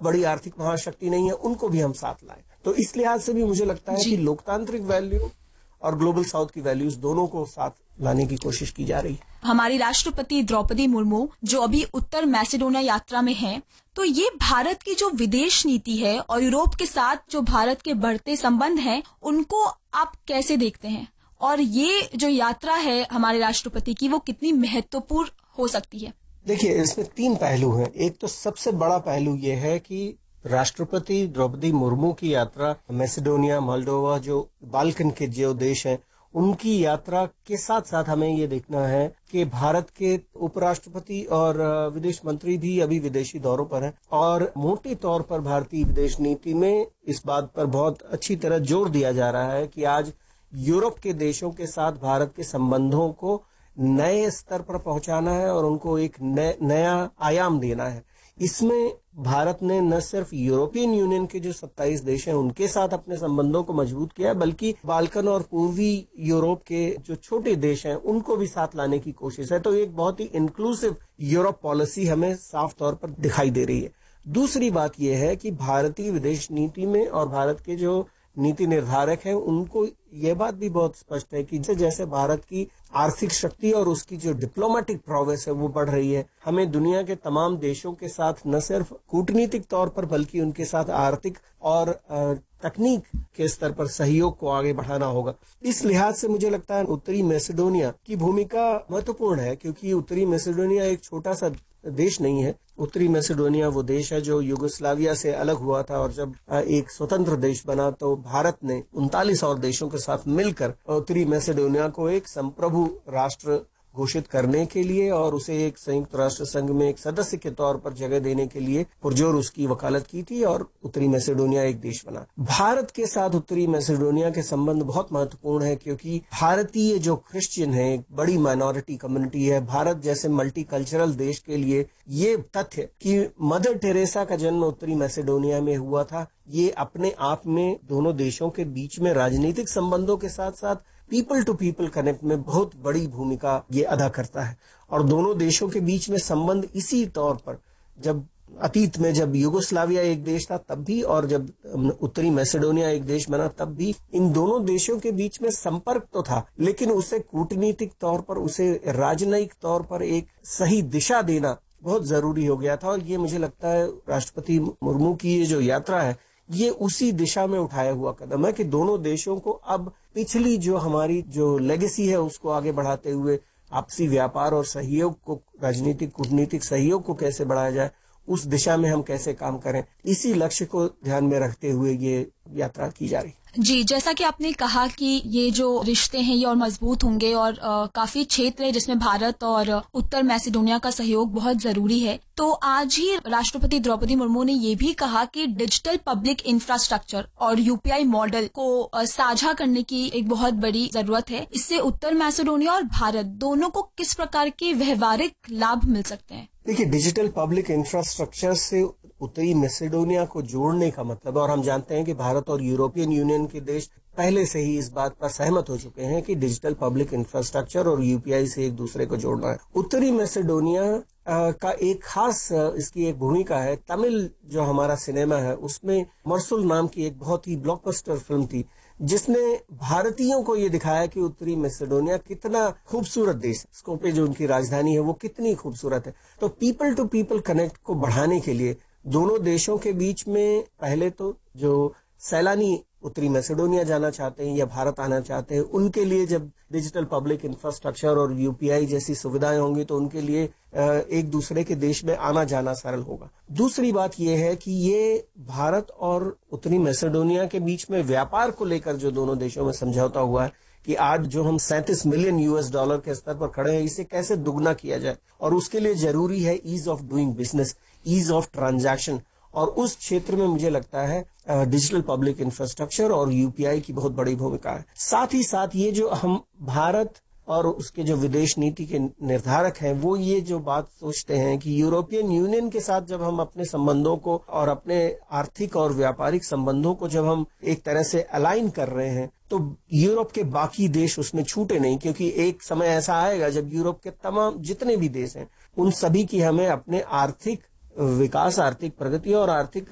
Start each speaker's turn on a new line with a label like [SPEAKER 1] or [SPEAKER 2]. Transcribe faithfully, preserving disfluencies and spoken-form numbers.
[SPEAKER 1] बड़ी आर्थिक महाशक्ति नहीं है, उनको भी हम साथ लाएं। तो इस लिहाज से भी मुझे लगता है कि लोकतांत्रिक वैल्यू और ग्लोबल साउथ की वैल्यूज दोनों को साथ लाने की कोशिश की जा रही है।
[SPEAKER 2] हमारी राष्ट्रपति द्रौपदी मुर्मू जो अभी उत्तर मैसेडोनिया यात्रा में हैं, तो ये भारत की जो विदेश नीति है और यूरोप के साथ जो भारत के बढ़ते संबंध हैं, उनको आप कैसे देखते हैं? और ये जो यात्रा है हमारे राष्ट्रपति की, वो कितनी महत्वपूर्ण हो सकती है?
[SPEAKER 1] देखिए, इसमें तीन पहलू हैं। एक तो सबसे बड़ा पहलू ये है कि राष्ट्रपति द्रौपदी मुर्मू की यात्रा मैसेडोनिया, मोल्डोवा, जो बाल्कन के जो देश हैं, उनकी यात्रा के साथ साथ हमें ये देखना है कि भारत के उपराष्ट्रपति और विदेश मंत्री भी अभी विदेशी दौरों पर हैं और मोटे तौर पर भारतीय विदेश नीति में इस बात पर बहुत अच्छी तरह जोर दिया जा रहा है कि आज यूरोप के देशों के साथ भारत के संबंधों को नए स्तर पर पहुंचाना है और उनको एक नया आयाम देना है। इसमें भारत ने न सिर्फ यूरोपियन यूनियन के जो सत्ताईस देश हैं उनके साथ अपने संबंधों को मजबूत किया, बल्कि बाल्कन और पूर्वी यूरोप के जो छोटे देश हैं उनको भी साथ लाने की कोशिश है। तो एक बहुत ही इंक्लूसिव यूरोप पॉलिसी हमें साफ तौर पर दिखाई दे रही है। दूसरी बात यह है कि भारतीय विदेश नीति में और भारत के जो नीति निर्धारक हैं उनको ये बात भी बहुत स्पष्ट है कि जैसे जैसे भारत की आर्थिक शक्ति और उसकी जो डिप्लोमेटिक प्रोग्रेस है वो बढ़ रही है, हमें दुनिया के तमाम देशों के साथ न सिर्फ कूटनीतिक तौर पर बल्कि उनके साथ आर्थिक और तकनीक के स्तर पर सहयोग को आगे बढ़ाना होगा। इस लिहाज से मुझे लगता है उत्तरी मैसेडोनिया की भूमिका महत्वपूर्ण है, क्योंकि उत्तरी मैसेडोनिया एक छोटा सा देश नहीं है। उत्तरी मैसेडोनिया वो देश है जो युगोस्लाविया से अलग हुआ था और जब एक स्वतंत्र देश बना तो भारत ने उनतालीस और देशों के साथ मिलकर उत्तरी मैसेडोनिया को एक संप्रभु राष्ट्र घोषित करने के लिए और उसे एक संयुक्त राष्ट्र संघ में एक सदस्य के तौर पर जगह देने के लिए पुरजोर उसकी वकालत की थी और उत्तरी मैसेडोनिया एक देश बना। भारत के साथ उत्तरी मैसेडोनिया के संबंध बहुत महत्वपूर्ण है, क्योंकि भारतीय जो क्रिश्चियन है एक बड़ी माइनॉरिटी कम्युनिटी है। भारत जैसे मल्टीकल्चरल देश के लिए ये तथ्य कि मदर टेरेसा का जन्म उत्तरी मैसेडोनिया में हुआ था, ये अपने आप में दोनों देशों के बीच में राजनीतिक संबंधों के साथ साथ पीपल टू पीपल कनेक्ट में बहुत बड़ी भूमिका ये अदा करता है। और दोनों देशों के बीच में संबंध इसी तौर पर जब अतीत में जब युगोस्लाविया एक देश था तब भी और जब उत्तरी मैसेडोनिया एक देश बना तब भी इन दोनों देशों के बीच में संपर्क तो था, लेकिन उसे कूटनीतिक तौर पर, उसे राजनयिक तौर पर एक सही दिशा देना बहुत जरूरी हो गया था। और ये मुझे लगता है राष्ट्रपति मुर्मू की ये जो यात्रा है ये उसी दिशा में उठाया हुआ कदम है कि दोनों देशों को अब पिछली जो हमारी जो लेगेसी है उसको आगे बढ़ाते हुए आपसी व्यापार और सहयोग को, राजनीतिक कूटनीतिक सहयोग को कैसे बढ़ाया जाए, उस दिशा में हम कैसे काम करें, इसी लक्ष्य को ध्यान में रखते हुए ये यात्रा की जा रही है।
[SPEAKER 2] जी, जैसा कि आपने कहा कि ये जो रिश्ते हैं ये और मजबूत होंगे और आ, काफी क्षेत्र है जिसमें भारत और उत्तर मैसेडोनिया का सहयोग बहुत जरूरी है। तो आज ही राष्ट्रपति द्रौपदी मुर्मू ने ये भी कहा कि डिजिटल पब्लिक इंफ्रास्ट्रक्चर और यूपीआई मॉडल को आ, साझा करने की एक बहुत बड़ी जरूरत है। इससे उत्तर मैसेडोनिया और भारत दोनों को किस प्रकार के व्यवहारिक लाभ मिल सकते हैं?
[SPEAKER 1] देखिए, डिजिटल पब्लिक इंफ्रास्ट्रक्चर से उत्तरी मैसेडोनिया को जोड़ने का मतलब, और हम जानते हैं कि भारत और यूरोपियन यूनियन के देश पहले से ही इस बात पर सहमत हो चुके हैं कि डिजिटल पब्लिक इंफ्रास्ट्रक्चर और यूपीआई से एक दूसरे को जोड़ना है। उत्तरी मैसेडोनिया का एक खास इसकी एक भूमिका है। तमिल जो हमारा सिनेमा है उसमें मरसुल नाम की एक बहुत ही ब्लॉकबस्टर फिल्म थी जिसने भारतीयों को ये दिखाया कि उत्तरी मैसेडोनिया कितना खूबसूरत देश है, स्कोपे जो उनकी राजधानी है वो कितनी खूबसूरत है। तो पीपल टू पीपल कनेक्ट को बढ़ाने के लिए दोनों देशों के बीच में पहले तो जो सैलानी उत्तरी मैसेडोनिया जाना चाहते हैं या भारत आना चाहते हैं उनके लिए जब डिजिटल पब्लिक इंफ्रास्ट्रक्चर और यूपीआई जैसी सुविधाएं होंगी तो उनके लिए एक दूसरे के देश में आना जाना सरल होगा। दूसरी बात यह है कि ये भारत और उत्तरी मैसेडोनिया के बीच में व्यापार को लेकर जो दोनों देशों में समझौता हुआ है कि आज जो हम सैंतीस मिलियन यूएस डॉलर के स्तर पर खड़े हैं इसे कैसे दुगना किया जाए, और उसके लिए जरूरी है ease of doing business, ease of transaction, और उस क्षेत्र में मुझे लगता है डिजिटल पब्लिक इंफ्रास्ट्रक्चर और यूपीआई की बहुत बड़ी भूमिका है। साथ ही साथ ये जो हम भारत और उसके जो विदेश नीति के निर्धारक हैं वो ये जो बात सोचते हैं कि यूरोपियन यूनियन के साथ जब हम अपने संबंधों को और अपने आर्थिक और व्यापारिक संबंधों को जब हम एक तरह से अलाइन कर रहे हैं तो यूरोप के बाकी देश उसमें छूटे नहीं, क्योंकि एक समय ऐसा आएगा जब यूरोप के तमाम जितने भी देश हैं उन सभी की हमें अपने आर्थिक विकास, आर्थिक प्रगति और आर्थिक